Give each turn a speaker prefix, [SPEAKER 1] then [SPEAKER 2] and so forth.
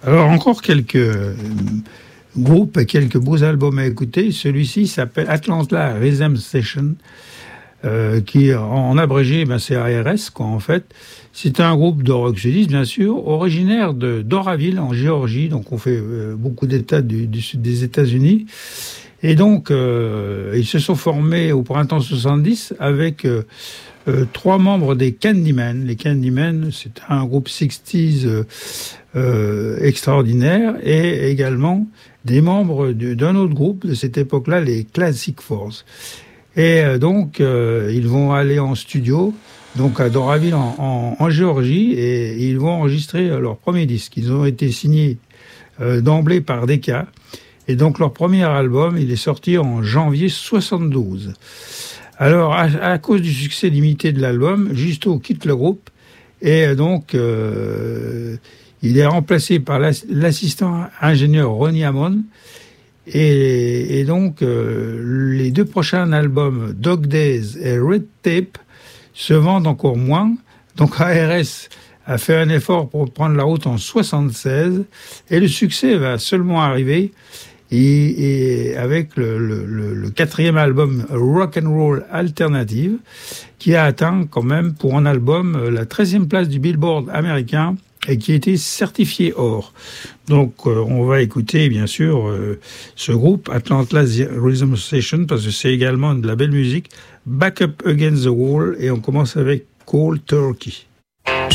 [SPEAKER 1] Alors, encore quelques groupes et quelques beaux albums à écouter. Celui-ci s'appelle Atlanta Rhythm Session, qui, en abrégé, c'est ARS, quoi, en fait. C'est un groupe de rock sudiste, bien sûr, originaire de Doraville, en Géorgie. Donc, on fait beaucoup d'États du sud des États-Unis. Et donc, ils se sont formés au printemps 70 avec 3 membres des Candymen. Les Candymen, c'est un groupe 60s extraordinaire, et également des membres d'un autre groupe de cette époque-là, les Classic Force. Et donc, ils vont aller en studio, donc à Doraville en Géorgie, et ils vont enregistrer leur premier disque. Ils ont été signés d'emblée par Decca. Et donc, leur premier album, il est sorti en janvier 72. Alors, à cause du succès limité de l'album, Justo quitte le groupe, et donc, il est remplacé par l'assistant ingénieur Ronnie Hammond. Et donc, les 2 prochains albums, Dog Days et Red Tape, se vendent encore moins. Donc, ARS a fait un effort pour prendre la route en 76, et le succès va seulement arriver et avec le 4e album Rock and Roll Alternative, qui a atteint quand même pour un album la 13e place du Billboard américain et qui a été certifié or. Donc on va écouter bien sûr ce groupe Atlanta Rhythm Session, parce que c'est également de la belle musique, Back Up Against the Wall, et on commence avec Cold Turkey.